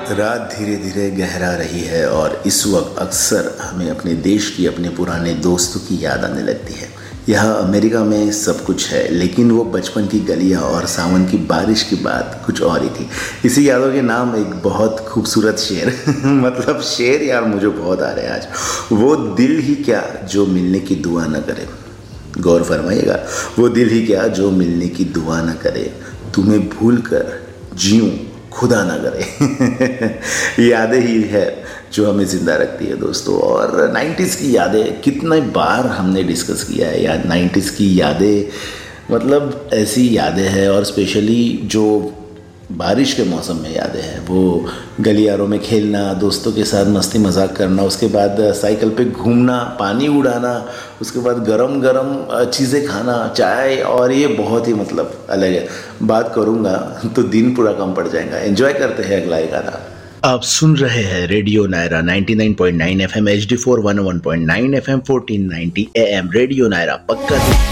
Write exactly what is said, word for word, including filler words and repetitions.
रात धीरे धीरे गहरा रही है और इस वक्त अक्सर हमें अपने देश की, अपने पुराने दोस्तों की याद आने लगती है। यहाँ अमेरिका में सब कुछ है, लेकिन वो बचपन की गलियाँ और सावन की बारिश की बात कुछ और ही थी। इसी यादों के नाम एक बहुत खूबसूरत शेर मतलब शेर यार मुझे बहुत आ रहे हैं आज। वो दिल ही क्या जो मिलने की दुआ न करे, गौर फरमाइएगा, वो दिल ही क्या जो मिलने की दुआ न करे, तुम्हें भूल कर जीऊँ खुदा ना करे यादें ही है जो हमें ज़िंदा रखती है दोस्तों। और नाइन्टीज़ की यादें कितने बार हमने डिस्कस किया है यार। नाइन्टीज़ की यादें मतलब ऐसी यादें हैं, और स्पेशली जो बारिश के मौसम में यादें हैं, वो गलियारों में खेलना, दोस्तों के साथ मस्ती मजाक करना, उसके बाद साइकिल पे घूमना, पानी उड़ाना, उसके बाद गरम गरम चीज़ें खाना, चाय, और ये बहुत ही मतलब अलग है। बात करूँगा तो दिन पूरा कम पड़ जाएगा। एंजॉय करते हैं अगला एक गाना। आप सुन रहे हैं radio Naira ninety nine point nine F M, H D four one one point nine F M, fourteen ninety A M. Radio Naira पक्का